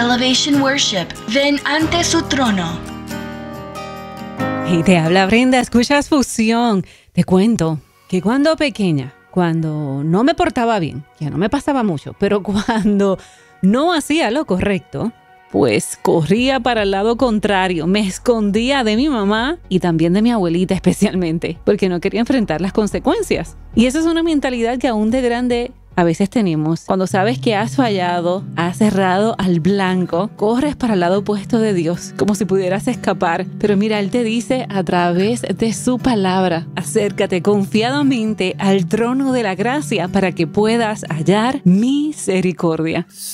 Elevation Worship, ven ante su trono. Y te habla Brenda, escuchas Fusión. Te cuento que cuando pequeña, cuando no me portaba bien, que no me pasaba mucho, pero cuando no hacía lo correcto, pues corría para el lado contrario, me escondía de mi mamá y también de mi abuelita especialmente, porque no quería enfrentar las consecuencias. Y esa es una mentalidad que aún de grande a veces tenemos. Cuando sabes que has fallado, has cerrado al blanco, corres para el lado opuesto de Dios, como si pudieras escapar. Pero mira, Él te dice a través de su palabra, acércate confiadamente al trono de la gracia para que puedas hallar misericordia.